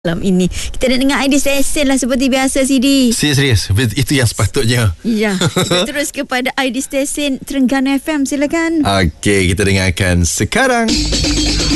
Malam ini kita nak dengar ID stesen lah seperti biasa, Sidi. Serius, itu yang sepatutnya. Ya, kita terus kepada ID stesen Terengganu FM, silakan. Okey, kita dengarkan sekarang.